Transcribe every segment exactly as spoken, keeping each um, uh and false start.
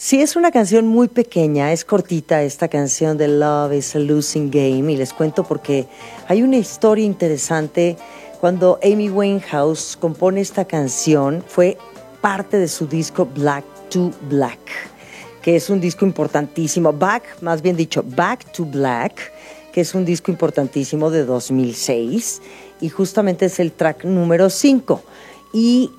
Sí, es una canción muy pequeña, es cortita esta canción de Love is a Losing Game, y les cuento porque hay una historia interesante. Cuando Amy Winehouse compone esta canción, fue parte de su disco Black to Black, que es un disco importantísimo, Back, más bien dicho, Back to Black, que es un disco importantísimo de dos mil seis, y justamente es el track número cinco. ¿Y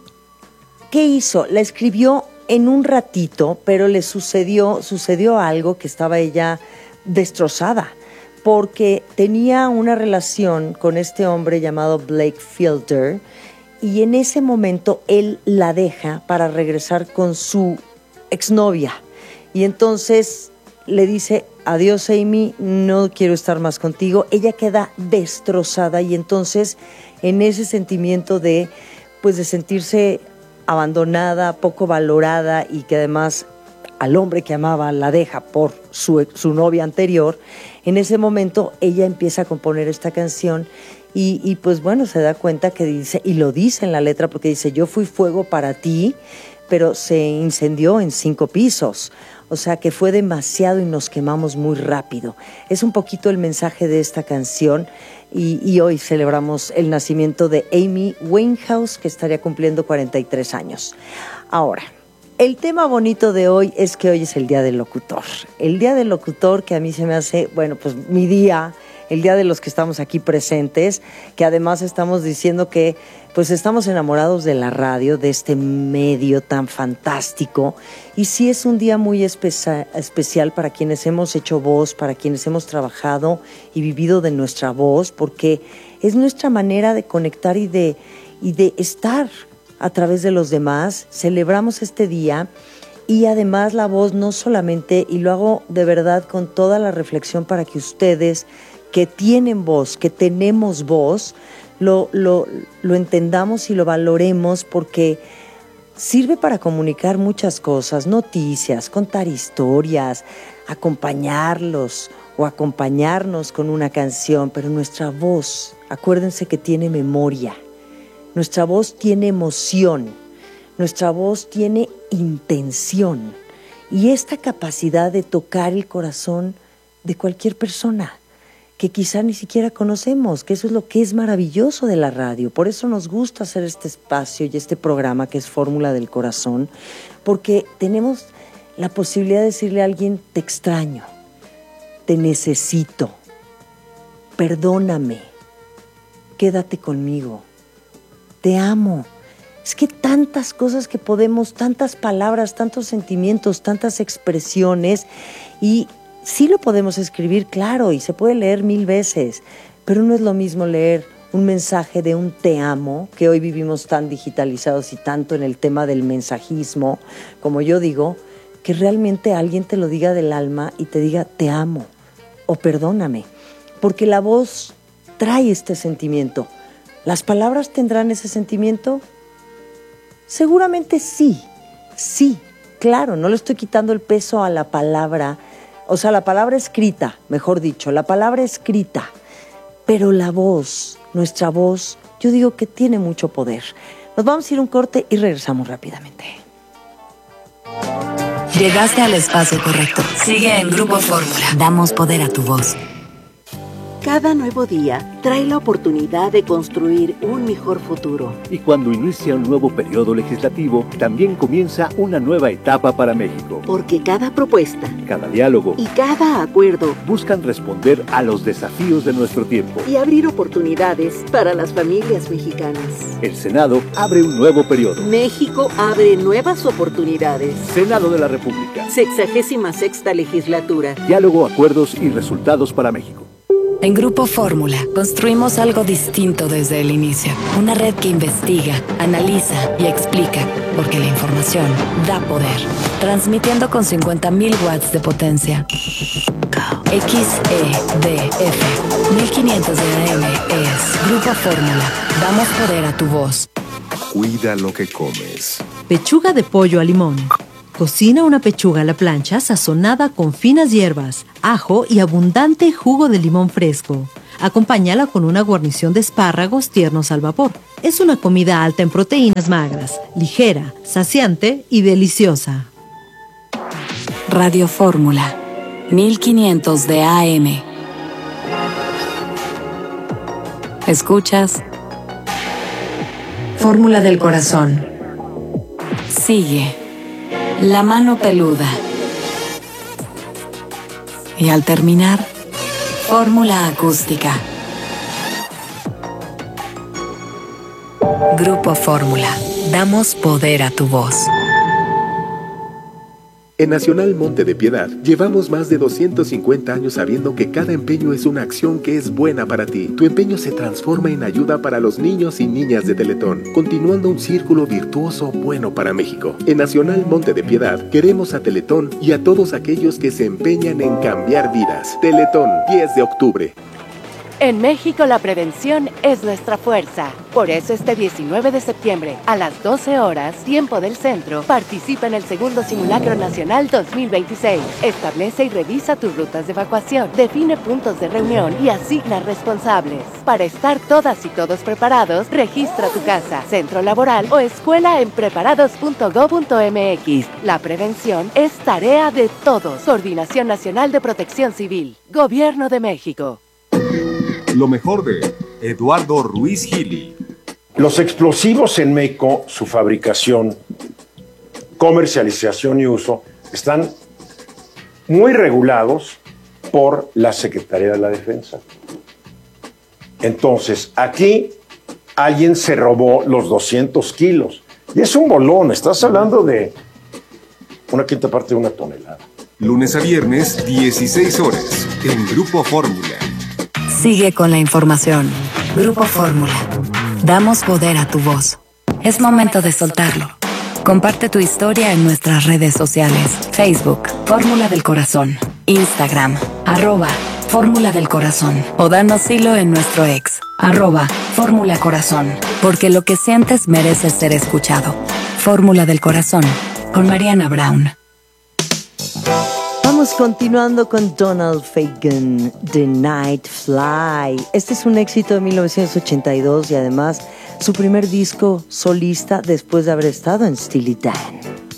qué hizo? La escribió en un ratito, pero le sucedió, sucedió algo que estaba ella destrozada, porque tenía una relación con este hombre llamado Blake Fielder, y en ese momento él la deja para regresar con su exnovia. Y entonces le dice, adiós Amy, no quiero estar más contigo. Ella queda destrozada, y entonces en ese sentimiento de, pues de sentirse abandonada, poco valorada, y que además al hombre que amaba la deja por su, su novia anterior, en ese momento ella empieza a componer esta canción y, y pues bueno, se da cuenta que dice, y lo dice en la letra porque dice, yo fui fuego para ti, pero se incendió en cinco pisos. O sea que fue demasiado y nos quemamos muy rápido. Es un poquito el mensaje de esta canción, y, y hoy celebramos el nacimiento de Amy Winehouse, que estaría cumpliendo cuarenta y tres años. Ahora, el tema bonito de hoy es que hoy es el Día del Locutor. El Día del Locutor, que a mí se me hace, bueno, pues mi día, el día de los que estamos aquí presentes, que además estamos diciendo que pues estamos enamorados de la radio, de este medio tan fantástico, y sí es un día muy espe- especial para quienes hemos hecho voz, para quienes hemos trabajado y vivido de nuestra voz, porque es nuestra manera de conectar y de, y de estar a través de los demás. Celebramos este día, y además la voz no solamente, y lo hago de verdad con toda la reflexión para que ustedes que tienen voz, que tenemos voz, Lo, lo, lo entendamos y lo valoremos, porque sirve para comunicar muchas cosas, noticias, contar historias, acompañarlos o acompañarnos con una canción, pero nuestra voz, acuérdense que tiene memoria, nuestra voz tiene emoción, nuestra voz tiene intención, y esta capacidad de tocar el corazón de cualquier persona que quizá ni siquiera conocemos, que eso es lo que es maravilloso de la radio. Por eso nos gusta hacer este espacio y este programa que es Fórmula del Corazón, porque tenemos la posibilidad de decirle a alguien, te extraño, te necesito, perdóname, quédate conmigo, te amo. Es que tantas cosas que podemos, tantas palabras, tantos sentimientos, tantas expresiones, y sí lo podemos escribir, claro, y se puede leer mil veces, pero no es lo mismo leer un mensaje de un te amo, que hoy vivimos tan digitalizados y tanto en el tema del mensajismo, como yo digo, que realmente alguien te lo diga del alma y te diga te amo o perdóname, porque la voz trae este sentimiento. ¿Las palabras tendrán ese sentimiento? Seguramente sí, sí, claro, no le estoy quitando el peso a la palabra. O sea, la palabra escrita, mejor dicho, la palabra escrita, pero la voz, nuestra voz, yo digo que tiene mucho poder. Nos vamos a ir a un corte y regresamos rápidamente. Llegaste al espacio correcto. Sigue en Grupo Fórmula. Damos poder a tu voz. Cada nuevo día trae la oportunidad de construir un mejor futuro. Y cuando inicia un nuevo periodo legislativo, también comienza una nueva etapa para México. Porque cada propuesta, cada diálogo y cada acuerdo buscan responder a los desafíos de nuestro tiempo y abrir oportunidades para las familias mexicanas. El Senado abre un nuevo periodo. México abre nuevas oportunidades. Senado de la República. Sexagésima sexta legislatura. Diálogo, acuerdos y resultados para México. En Grupo Fórmula construimos algo distinto desde el inicio. Una red que investiga, analiza y explica, porque la información da poder. Transmitiendo con cincuenta mil watts de potencia. X E D F mil quinientos de A M es Grupo Fórmula. Damos poder a tu voz. Cuida lo que comes. Pechuga de pollo a limón. Cocina una pechuga a la plancha sazonada con finas hierbas, ajo y abundante jugo de limón fresco. Acompáñala con una guarnición de espárragos tiernos al vapor. Es una comida alta en proteínas magras, ligera, saciante y deliciosa. Radio Fórmula, mil quinientos de A M. ¿Escuchas? Fórmula del Corazón. Sigue. La mano peluda. Y al terminar, Fórmula Acústica. Grupo Fórmula. Damos poder a tu voz. En Nacional Monte de Piedad, llevamos más de doscientos cincuenta años sabiendo que cada empeño es una acción que es buena para ti. Tu empeño se transforma en ayuda para los niños y niñas de Teletón, continuando un círculo virtuoso bueno para México. En Nacional Monte de Piedad, queremos a Teletón y a todos aquellos que se empeñan en cambiar vidas. Teletón, diez de octubre. En México la prevención es nuestra fuerza. Por eso este diecinueve de septiembre, a las doce horas, tiempo del centro, participa en el segundo Simulacro Nacional dos mil veintiséis. Establece y revisa tus rutas de evacuación, define puntos de reunión y asigna responsables. Para estar todas y todos preparados, registra tu casa, centro laboral o escuela en preparados punto gob punto eme equis. La prevención es tarea de todos. Coordinación Nacional de Protección Civil. Gobierno de México. Lo mejor de Eduardo Ruiz Gili. Los explosivos en México, su fabricación, comercialización y uso, están muy regulados por la Secretaría de la Defensa. Entonces, aquí alguien se robó los doscientos kilos. Y es un bolón, estás hablando de una quinta parte de una tonelada. Lunes a viernes, dieciséis horas, en Grupo Fórmula. Sigue con la información. Grupo Fórmula. Damos poder a tu voz. Es momento de soltarlo. Comparte tu historia en nuestras redes sociales. Facebook, Fórmula del Corazón. Instagram, arroba, Fórmula del Corazón. O danos hilo en nuestro ex, arroba, Fórmula Corazón. Porque lo que sientes merece ser escuchado. Fórmula del Corazón, con Mariana Brown. Vamos continuando con Donald Fagen, The Night Fly. Este es un éxito de mil novecientos ochenta y dos y además su primer disco solista después de haber estado en Steely Dan.